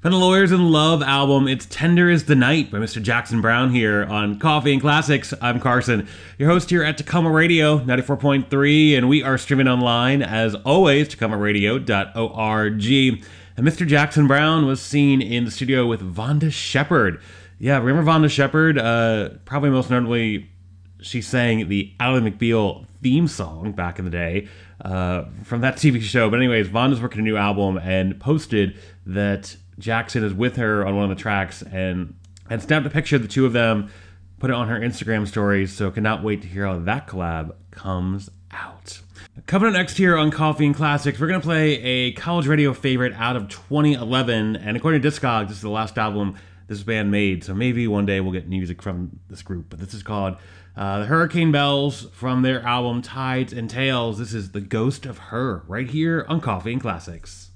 From the Lawyers in Love album, it's Tender is the Night by Mr. Jackson Browne here on Coffee and Classics. I'm Carson, your host here at Tacoma Radio 94.3, and we are streaming online, as always, tacomaradio.org. And Mr. Jackson Browne was seen in the studio with Vonda Shepard. Yeah, remember Vonda Shepard? Probably most notably, she sang the Ally McBeal theme song back in the day from that TV show. But anyways, Vonda's working a new album and posted that Jackson is with her on one of the tracks and snapped a picture of the two of them, put it on her Instagram stories, so cannot wait to hear how that collab comes out. Coming up next here on Coffee and Classics, we're going to play a college radio favorite out of 2011, and according to Discogs, this is the last album this band made, so maybe one day we'll get music from this group, but this is called the Hurricane Bells from their album Tides and Tales. This is The Ghost of Her, right here on Coffee and Classics.